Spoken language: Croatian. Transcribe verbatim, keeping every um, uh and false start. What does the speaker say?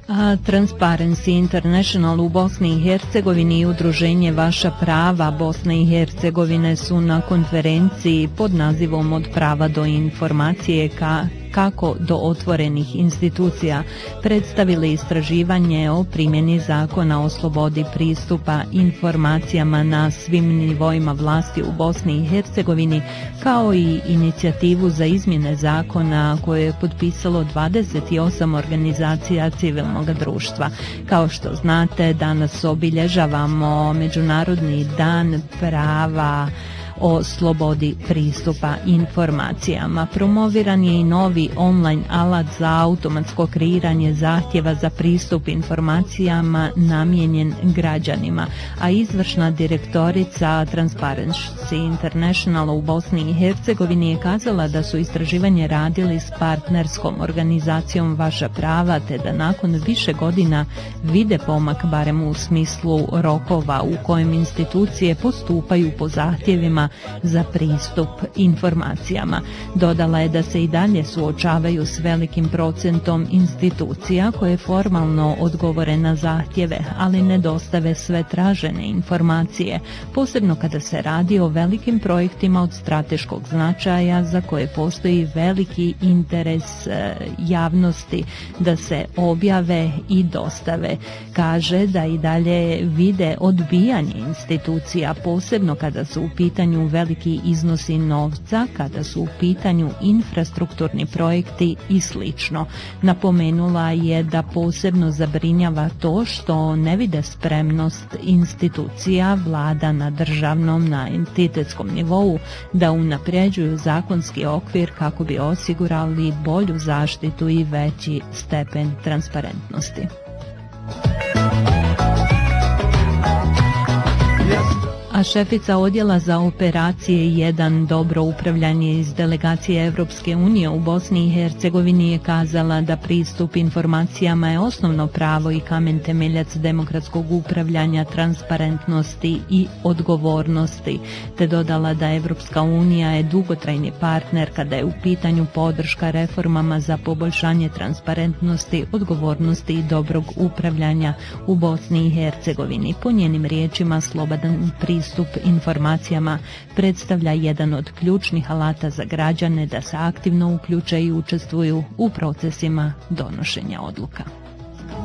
A Transparency International u Bosni i Hercegovini i udruženje Vaša prava Bosne i Hercegovine su na konferenciji pod nazivom Od prava do informacije ka kako do otvorenih institucija predstavili istraživanje o primjeni zakona o slobodi pristupa informacijama na svim nivoima vlasti u Bosni i Hercegovini, kao i inicijativu za izmjene zakona koje je potpisalo dvadeset osam organizacija civilnog društva. Kao što znate, danas obilježavamo Međunarodni dan prava o slobodi pristupa informacijama. Promoviran je i novi online alat za automatsko kreiranje zahtjeva za pristup informacijama namijenjen građanima, a izvršna direktorica Transparency International u Bosni i Hercegovini je kazala da su istraživanje radili s partnerskom organizacijom Vaša prava, te da nakon više godina vide pomak barem u smislu rokova u kojem institucije postupaju po zahtjevima za pristup informacijama. Dodala je da se i dalje suočavaju s velikim procentom institucija koje formalno odgovore na zahtjeve, ali ne dostave sve tražene informacije, posebno kada se radi o velikim projektima od strateškog značaja za koje postoji veliki interes javnosti da se objave i dostave. Kaže da i dalje vide odbijanje institucija, posebno kada su u pitanju veliki iznosi novca, kada su u pitanju infrastrukturni projekti i slično. Napomenula je da posebno zabrinjava to što ne vide spremnost institucija, vlada na državnom, na entitetskom nivou da unapređuju zakonski okvir kako bi osigurali bolju zaštitu i veći stepen transparentnosti. A šefica odjela za operacije jedan dobro upravljanje iz delegacije Europske unije u Bosni i Hercegovini je kazala da pristup informacijama je osnovno pravo i kamen temeljac demokratskog upravljanja, transparentnosti i odgovornosti, te dodala da Europska unija je dugotrajni partner kada je u pitanju podrška reformama za poboljšanje transparentnosti, odgovornosti i dobrog upravljanja u Bosni i Hercegovini. Po njenim riječima, slobodan pristup Pristup informacijama predstavlja jedan od ključnih alata za građane da se aktivno uključe i učestvuju u procesima donošenja odluka.